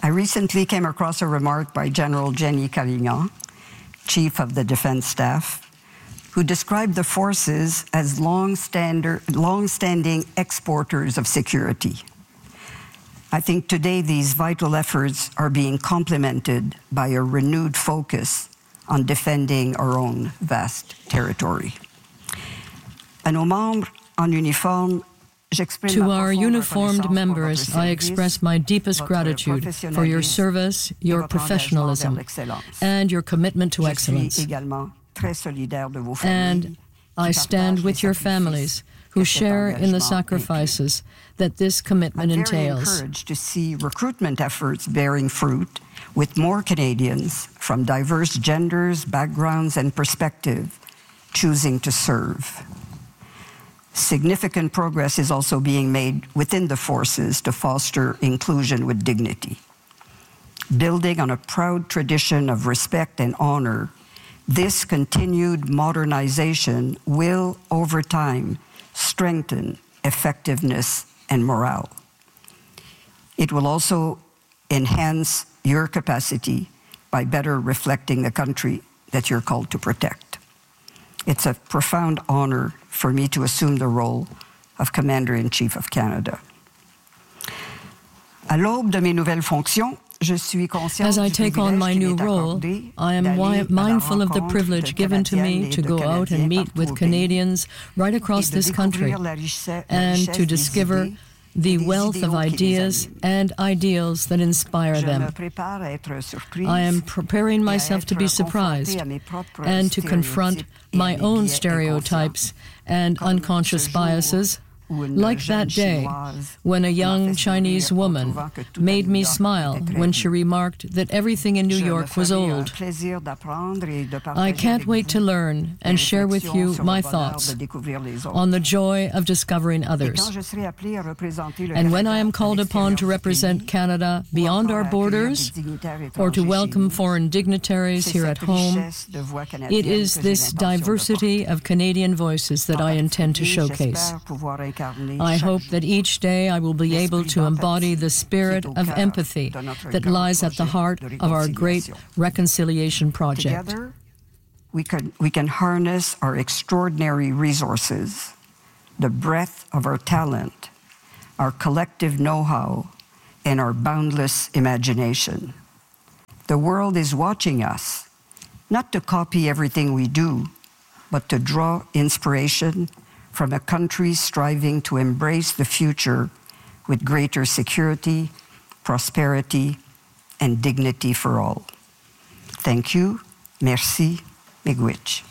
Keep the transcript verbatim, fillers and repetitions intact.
I recently came across a remark by General Jenny Carignan, Chief of the Defense Staff, who described the forces as long-standing exporters of security. I think today these vital efforts are being complemented by a renewed focus on defending our own vast territory. À nos membres en uniforme, To our uniformed members, I express my deepest gratitude for your service, your professionalism, and your commitment to excellence. And I stand with your families who share in the sacrifices that this commitment entails. I'm very encouraged to see recruitment efforts bearing fruit with more Canadians from diverse genders, backgrounds, and perspectives choosing to serve. Significant progress is also being made within the forces to foster inclusion with dignity. Building on a proud tradition of respect and honor, this continued modernization will, over time, strengthen effectiveness and morale. It will also enhance your capacity by better reflecting the country that you're called to protect. It's a profound honor for me to assume the role of Commander-in-Chief of Canada. À l'aube de mes nouvelles fonctions, As I take on my new role, I am mindful of the privilege given to me to go out and meet with Canadians right across this country and to discover the wealth of ideas and ideals that inspire them. I am preparing myself to be surprised and to confront my own stereotypes and unconscious biases, like that day when a young Chinese woman made me smile when she remarked that everything in New York was old. I can't wait to learn and share with you my thoughts on the joy of discovering others. And when I am called upon to represent Canada beyond our borders or to welcome foreign dignitaries here at home, it is this diversity of Canadian voices that I intend to showcase. I hope that each day I will be able to embody the spirit of empathy that lies at the heart of our great reconciliation project. Together, we can, we can harness our extraordinary resources, the breadth of our talent, our collective know-how, and our boundless imagination. The world is watching us, not to copy everything we do, but to draw inspiration from a country striving to embrace the future with greater security, prosperity, and dignity for all. Thank you. Merci. Miigwech.